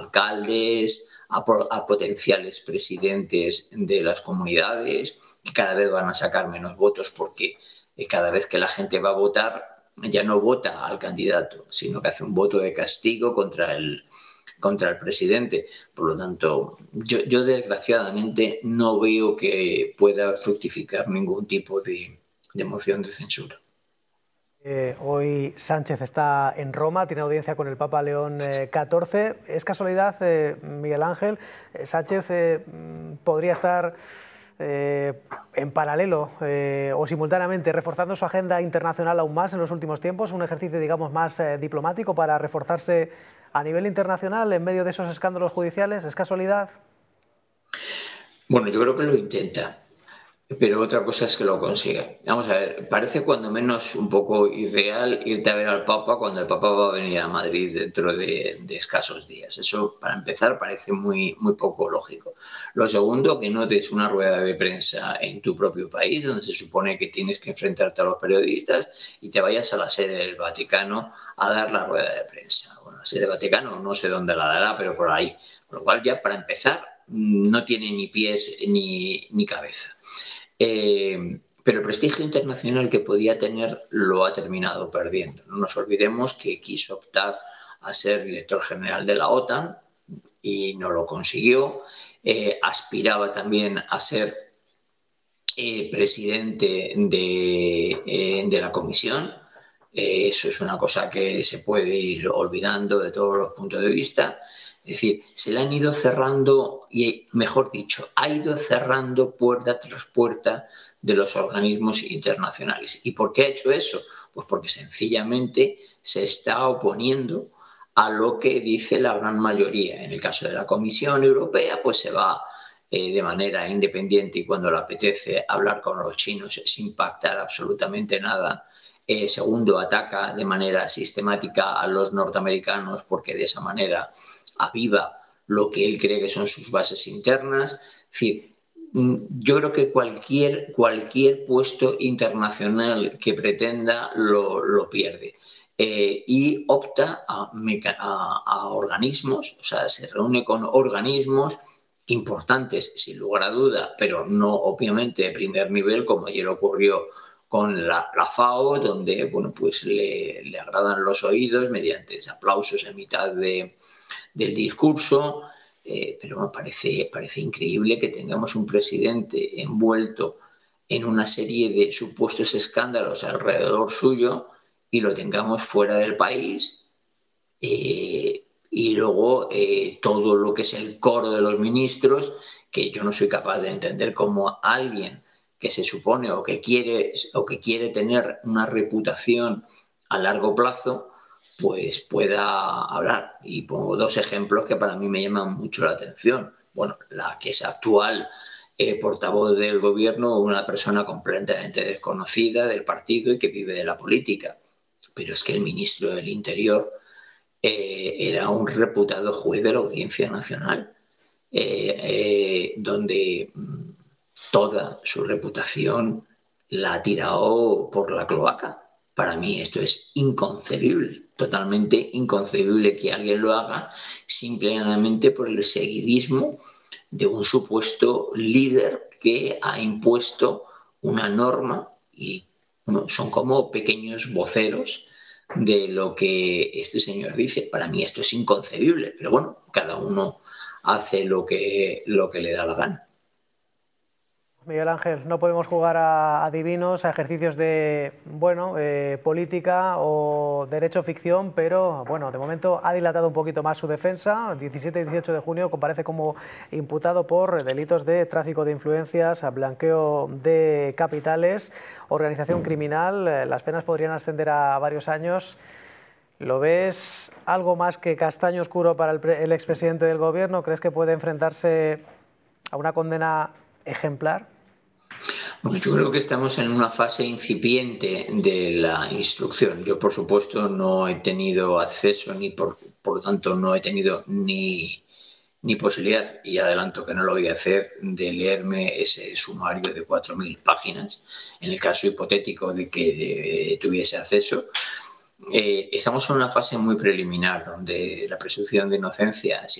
alcaldes, a potenciales presidentes de las comunidades, que cada vez van a sacar menos votos porque cada vez que la gente va a votar ya no vota al candidato, sino que hace un voto de castigo contra el presidente. Por lo tanto, yo desgraciadamente no veo que pueda fructificar ningún tipo de moción de censura. Hoy Sánchez está en Roma, tiene audiencia con el Papa León XIV. ¿Es casualidad, Miguel Ángel? Sánchez podría estar en paralelo o simultáneamente reforzando su agenda internacional aún más en los últimos tiempos, un ejercicio, digamos, más diplomático para reforzarse a nivel internacional en medio de esos escándalos judiciales. ¿Es casualidad? Bueno, yo creo que lo intenta, pero otra cosa es que lo consiga. Vamos a ver, parece cuando menos un poco irreal irte a ver al Papa cuando el Papa va a venir a Madrid dentro de escasos días. Eso, para empezar, parece muy poco lógico. Lo segundo, que no des una rueda de prensa en tu propio país, donde se supone que tienes que enfrentarte a los periodistas, y te vayas a la sede del Vaticano a dar la rueda de prensa. Bueno, la sede del Vaticano no sé dónde la dará, pero por ahí. Con lo cual, ya para empezar, no tiene ni pies ni cabeza. Pero el prestigio internacional que podía tener lo ha terminado perdiendo. No nos olvidemos que quiso optar a ser director general de la OTAN y no lo consiguió. Aspiraba también a ser presidente de la Comisión. Eso es una cosa que se puede ir olvidando de todos los puntos de vista. Es decir, se le han ido cerrando, y mejor dicho, ha ido cerrando puerta tras puerta de los organismos internacionales. ¿Y por qué ha hecho eso? Pues porque sencillamente se está oponiendo a lo que dice la gran mayoría. En el caso de la Comisión Europea, pues se va de manera independiente y cuando le apetece hablar con los chinos sin pactar absolutamente nada. Segundo, ataca de manera sistemática a los norteamericanos porque de esa manera aviva lo que él cree que son sus bases internas. Es decir, yo creo que cualquier puesto internacional que pretenda lo pierde. Y opta a organismos, o sea, se reúne con organismos importantes, sin lugar a duda, pero no obviamente de primer nivel, como ayer ocurrió con la FAO, donde bueno, pues le agradan los oídos mediante aplausos en mitad del discurso, pero me parece increíble que tengamos un presidente envuelto en una serie de supuestos escándalos alrededor suyo y lo tengamos fuera del país, y luego todo lo que es el coro de los ministros, que yo no soy capaz de entender cómo alguien que se supone o que quiere tener una reputación a largo plazo, pues pueda hablar. Y pongo dos ejemplos que para mí me llaman mucho la atención. Bueno, la que es actual portavoz del gobierno, una persona completamente desconocida del partido y que vive de la política. Pero es que el ministro del Interior era un reputado juez de la Audiencia Nacional, donde toda su reputación la ha tirado por la cloaca. Para mí esto es inconcebible, totalmente inconcebible que alguien lo haga simplemente por el seguidismo de un supuesto líder que ha impuesto una norma y bueno, son como pequeños voceros de lo que este señor dice. Para mí esto es inconcebible, pero bueno, cada uno hace lo que le da la gana. Miguel Ángel, no podemos jugar a adivinos, a ejercicios de, bueno, política o derecho ficción, pero, bueno, de momento ha dilatado un poquito más su defensa. 17 y 18 de junio comparece como imputado por delitos de tráfico de influencias, blanqueo de capitales, organización criminal. Las penas podrían ascender a varios años. ¿Lo ves algo más que castaño oscuro para el expresidente del gobierno? ¿Crees que puede enfrentarse a una condena ejemplar? Bueno, yo creo que estamos en una fase incipiente de la instrucción. Yo, por supuesto, no he tenido acceso por lo tanto, no he tenido ni posibilidad, y adelanto que no lo voy a hacer, de leerme ese sumario de 4.000 páginas. En el caso hipotético de que tuviese acceso, estamos en una fase muy preliminar donde la presunción de inocencia